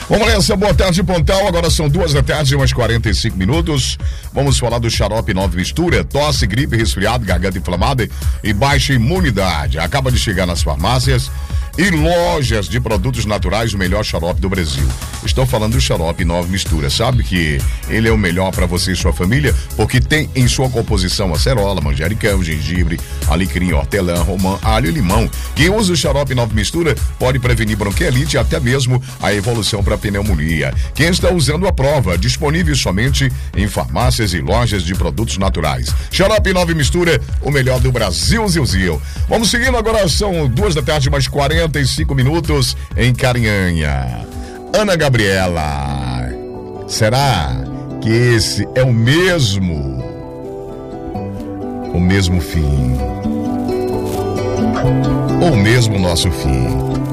Vamos nessa, boa tarde, Pontal. Agora são 2h, mais 45 minutos. Vamos falar do xarope Nova Mistura. Tosse, gripe, resfriado, garganta inflamada e baixa imunidade. Acaba de chegar nas farmácias e lojas de produtos naturais, o melhor xarope do Brasil. Estou falando do xarope Nova Mistura. Sabe que ele é o melhor para você e sua família, porque tem em sua composição acerola, manjericão, gengibre, alecrim, hortelã, romã, alho e limão. Quem usa o xarope Nova Mistura pode prevenir bronquiolite e até mesmo a evolução para pneumonia. Quem está usando a prova, disponível somente em farmácias e lojas de produtos naturais. Xarope Nova Mistura, o melhor do Brasil, Zil. Vamos seguindo agora, são 2h, mais 45 minutos em Carinhanha. Ana Gabriela, será que esse é o mesmo fim? Ou mesmo nosso fim?